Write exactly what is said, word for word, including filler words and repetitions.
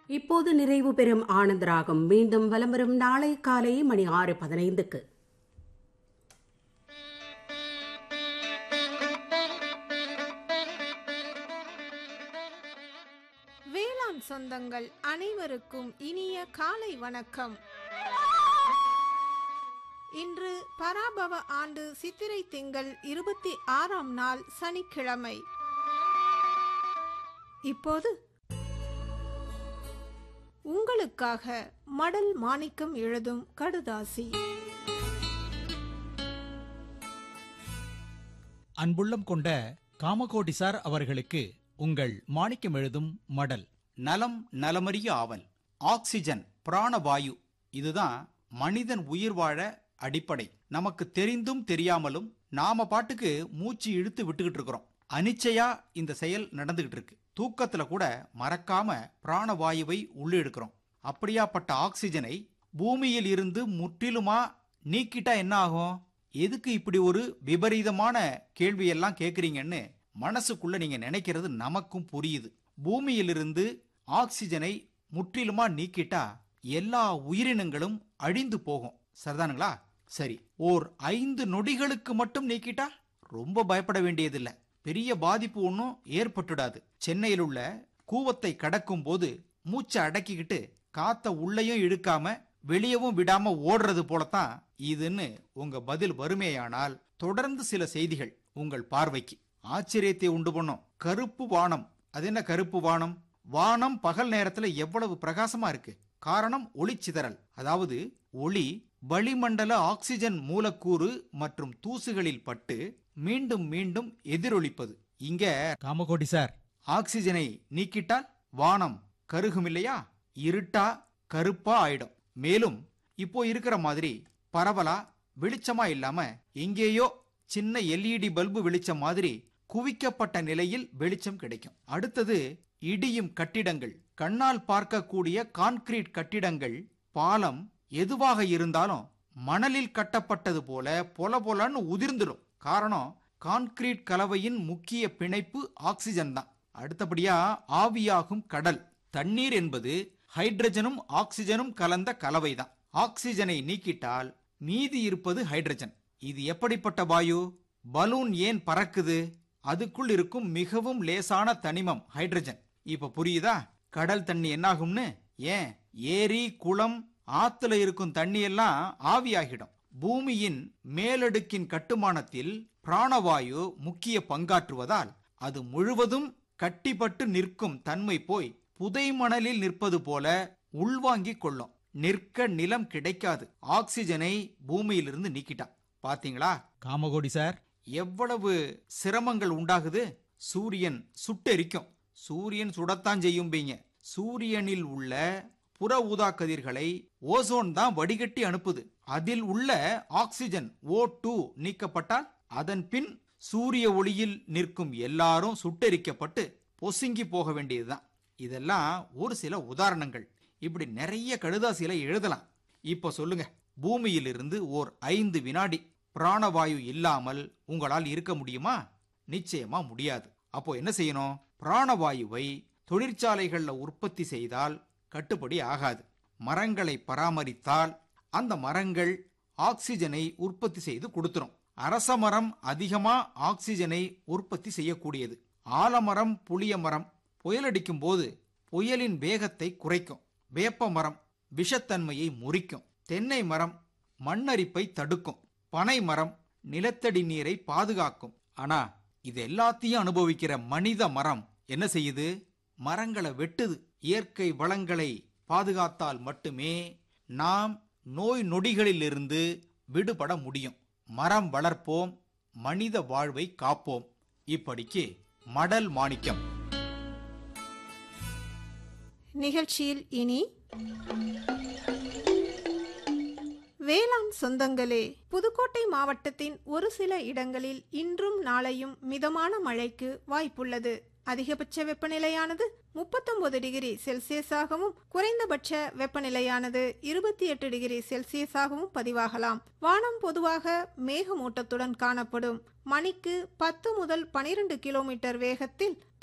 இப்போது நிறைவு பெறும் ஆனந்தராகம் மீண்டும் வலம் வரும் நாளை காலை மணி ஆறு பதினைந்துக்கு. வேளாண் சொந்தங்கள் அனைவருக்கும் இனிய காலை வணக்கம். இன்று பராபவ ஆண்டு சித்திரை திங்கள் இருபத்தி ஆறாம் நாள் சனிக்கிழமை. இப்போது உங்களுக்காக மடல் மாணிக்கம் எழுதும் கடுதாசி. அன்புள்ளம் கொண்ட காமகோடி சார் அவர்களுக்கு உங்கள் மாணிக்கம் எழுதும் மடல். நலம் நலமறிய ஆவல். ஆக்சிஜன் பிராணவாயு, இதுதான் மனிதன் உயிர் வாழ அடிப்படை. நமக்கு தெரிந்தும் தெரியாமலும் நாம பாட்டுக்கு மூச்சு இழுத்து விட்டுக்கிட்டு இருக்கிறோம். அனிச்சையா இந்த செயல் நடந்துகிட்டு இருக்கு. தூக்கத்துல கூட மறக்காம பிராணவாயுவை உள்ளெடுக்கிறோம். அப்படியாப்பட்ட ஆக்சிஜனை பூமியில் இருந்து முற்றிலுமா நீக்கிட்டா என்ன ஆகும்? எதுக்கு இப்படி ஒரு விபரீதமான கேள்வியெல்லாம் கேட்குறீங்கன்னு மனசுக்குள்ள நீங்க நினைக்கிறது நமக்கும் புரியுது. பூமியிலிருந்து ஆக்சிஜனை முற்றிலுமா நீக்கிட்டா எல்லா உயிரினங்களும் அழிந்து போகும். சரிதானுங்களா? சரி, ஓர் ஐந்து நொடிகளுக்கு மட்டும் நீக்கிட்டா ரொம்ப பயப்பட வேண்டியதில்லை. பெரிய பாதிப்பு ஒன்றும் ஏற்பட்டுடாது. சென்னையில் உள்ள கூவத்தை கடக்கும் போது மூச்சை அடக்கிக்கிட்டு காத்த உள்ளேயும் இழுக்காம வெளியவும் விடாம ஓடுறது போலத்தான் இதுன்னு உங்க பதில் வருமேயானால் தொடர்ந்து சில செய்திகள் உங்கள் பார்வைக்கு ஆச்சரியத்தை உண்டு பண்ணும். கருப்பு வானம். அது என்ன கருப்பு வானம்? வானம் பகல் நேரத்துல எவ்வளவு பிரகாசமா இருக்கு. காரணம் ஒளிச்சிதறல். அதாவது ஒளி வளிமண்டல ஆக்சிஜன் மூலக்கூறு மற்றும் தூசுகளில் பட்டு மீண்டும் மீண்டும் எதிரொலிப்பது. இங்க காமகோடி சார், ஆக்சிஜனை நீக்கிட்டால் வானம் கருகும் இல்லையா? இருட்டா கருப்பா ஆயிடும். மேலும் இப்போ இருக்கிற மாதிரி பரவலா வெளிச்சமா இல்லாம எங்கேயோ சின்ன எல்இடி பல்பு வெளிச்சம் மாதிரி குவிக்கப்பட்ட நிலையில் வெளிச்சம் கிடைக்கும். அடுத்தது இடியும் கட்டிடங்கள். கண்ணால் பார்க்கக்கூடிய கான்கிரீட் கட்டிடங்கள், பாலம் எதுவாக இருந்தாலும் மணலில் கட்டப்பட்டது போல பொல பொலன்னு உதிர்ந்துடும். காரணம், கான்கிரீட் கலவையின் முக்கிய பிணைப்பு ஆக்சிஜன் தான். அடுத்தபடியா ஆவியாகும் கடல். தண்ணீர் என்பது ஹைட்ரஜனும் ஆக்சிஜனும் கலந்த கலவைதான். ஆக்சிஜனை நீக்கிட்டால் மீதி இருப்பது ஹைட்ரஜன். இது எப்படிப்பட்ட வாயு? பலூன் ஏன் பறக்குது? அதுக்குள் இருக்கும் மிகவும் லேசான தனிமம் ஹைட்ரஜன். இப்ப புரியுதா கடல் தண்ணி என்னாகும்னு? ஏன், ஏரி குளம் ஆத்துல இருக்கும் தண்ணி எல்லாம் ஆவியாகிடும். பூமியின் மேலடுக்கின் கட்டுமானத்தில் பிராணவாயு முக்கிய பங்காற்றுவதால் அது முழுவதும் கட்டிப்பட்டு நிற்கும் தன்மை போய் புதை மணலில் நிற்பது போல உள்வாங்கிக் கொள்ளும். நிற்க நிலம் கிடைக்காது. ஆக்சிஜனை பூமியிலிருந்து நீக்கிட்டா. பாத்தீங்களா காமகோடி சார், எவ்வளவு சிரமங்கள் உண்டாகுது? சூரியன் சுட்டெரிக்கும். சூரியன் சுடத்தான் செய்யும் பீங்க. சூரியனில் உள்ள புற ஊதா கதிர்களை ஓசோன் தான் வடிகட்டி அனுப்புது. அதில் உள்ள ஆக்சிஜன் ஓ டூ நீக்கப்பட்டால் அதன் பின் சூரிய ஒளியில் நிற்கும் எல்லாரும் சுட்டெரிக்கப்பட்டு பொசுங்கி போக வேண்டியதுதான். இதெல்லாம் ஒரு சில உதாரணங்கள். இப்படி நிறைய கடுதாசிகளை எழுதலாம். இப்ப சொல்லுங்க, பூமியிலிருந்து ஓர் ஐந்து வினாடி பிராணவாயு இல்லாமல் உங்களால் இருக்க முடியுமா? நிச்சயமா முடியாது. அப்போ என்ன செய்யணும்? பிராணவாயுவை தொழிற்சாலைகள்ல உற்பத்தி செய்தால் கட்டுப்படி ஆகாது. மரங்களை பராமரித்தால் அந்த மரங்கள் ஆக்சிஜனை உற்பத்தி செய்து கொடுத்துரும். அரச மரம் அதிகமா ஆக்சிஜனை உற்பத்தி செய்யக்கூடியது. ஆலமரம், புளிய மரம் புயலடிக்கும் போது புயலின் வேகத்தை குறைக்கும். வேப்ப மரம் விஷத்தன்மையை முறிக்கும். தென்னை மரம் மண்ணரிப்பை தடுக்கும். பனை மரம் நிலத்தடி நீரை பாதுகாக்கும். ஆனா இது எல்லாத்தையும் அனுபவிக்கிற மனித மரம் என்ன செய்யுது? மரங்களை வெட்டுது. இயற்கை வளங்களை பாதுகாத்தால் மட்டுமே நாம் நோய் நொடிகளிலிருந்து விடுபட முடியும். மரம் வளர்ப்போம், மனித வாழ்வை காப்போம். இப்படிக்கு மடல் மாணிக்கம். நிகழ்ச்சியில் இனி வேளாண் சொந்தங்களே, புதுக்கோட்டை மாவட்டத்தின் ஒரு சில இடங்களில் இன்றும் நாளையும் மிதமான மழைக்கு வாய்ப்புள்ளது. அதிகபட்ச வெப்பநிலையானது முப்பத்தொன்பது டிகிரி செல்சியஸாகவும் குறைந்தபட்ச வெப்பநிலையானது இருபத்தி எட்டு டிகிரி செல்சியஸாகவும் பதிவாகலாம். வானம் பொதுவாக மேகமூட்டத்துடன் காணப்படும். மணிக்கு பத்து முதல் பனிரெண்டு கிலோமீட்டர் வேகத்தில்